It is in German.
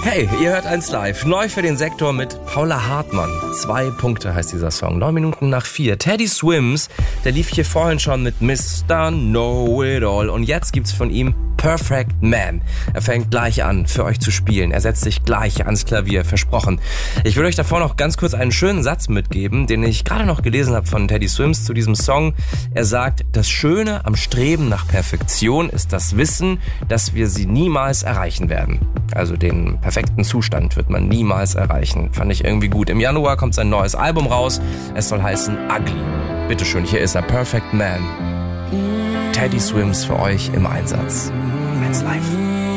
Hey, ihr hört 1 Live. Neu für den Sektor mit Paula Hartmann. 2 Punkte heißt dieser Song. 9 Minuten nach 4. Teddy Swims, der lief hier vorhin schon mit Mr. Know-It-All. Und jetzt gibt's von ihm Perfect Man. Er fängt gleich an, für euch zu spielen. Er setzt sich gleich ans Klavier, versprochen. Ich will euch davor noch ganz kurz einen schönen Satz mitgeben, den ich gerade noch gelesen habe von Teddy Swims zu diesem Song. Er sagt, das Schöne am Streben nach Perfektion ist das Wissen, dass wir sie niemals erreichen werden. Also den perfekten Zustand wird man niemals erreichen. Fand ich irgendwie gut. Im Januar kommt sein neues Album raus. Es soll heißen Ugly. Bitteschön, hier ist er, Perfect Man. Teddy Swims für euch im Einsatz. 1 Live.